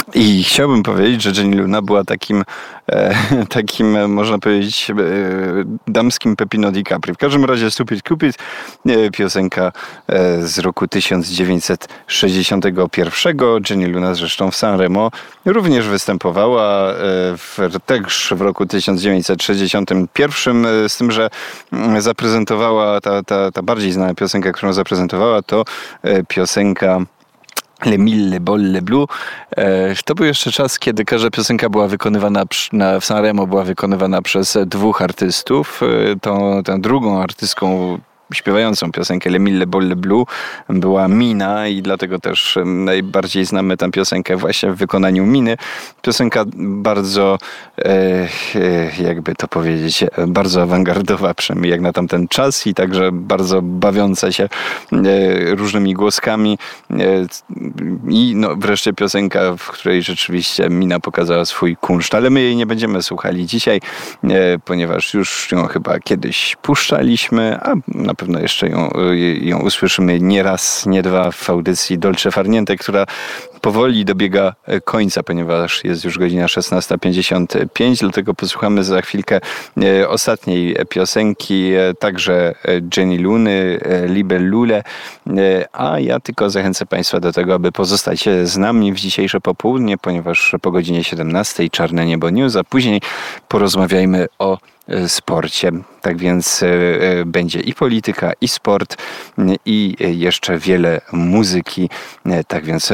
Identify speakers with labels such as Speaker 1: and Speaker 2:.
Speaker 1: I chciałbym powiedzieć, że Jenny Luna była takim można powiedzieć, damskim Pepino DiCaprio. W każdym razie Stupid Cupid, piosenka z roku 1961. Jenny Luna zresztą w Sanremo również występowała też w roku 1961, z tym, że zaprezentowała ta bardziej znana piosenka, którą zaprezentowała, to piosenka Le Mille Bolle Blu. To był jeszcze czas, kiedy każda piosenka była wykonywana w Sanremo była wykonywana przez dwóch artystów. Tą drugą artystką śpiewającą piosenkę Le Mille Bolle Blu była Mina i dlatego też najbardziej znamy tę piosenkę właśnie w wykonaniu Miny. Piosenka bardzo, jakby to powiedzieć, bardzo awangardowa, przynajmniej jak na tamten czas i także bardzo bawiąca się różnymi głoskami i no wreszcie piosenka, w której rzeczywiście Mina pokazała swój kunszt, ale my jej nie będziemy słuchali dzisiaj, ponieważ już ją chyba kiedyś puszczaliśmy, a na pewno jeszcze ją usłyszymy nie raz, nie dwa w audycji Dolce Far Niente, która powoli dobiega końca, ponieważ jest już godzina 16:55, dlatego posłuchamy za chwilkę ostatniej piosenki, także Jenny Luny, Libellule, a ja tylko zachęcę Państwa do tego, aby pozostać z nami w dzisiejsze popołudnie, ponieważ po godzinie 17 Czarne Niebo News, a później porozmawiajmy o sporcie. Tak więc będzie i polityka, i sport, i jeszcze wiele muzyki. Tak więc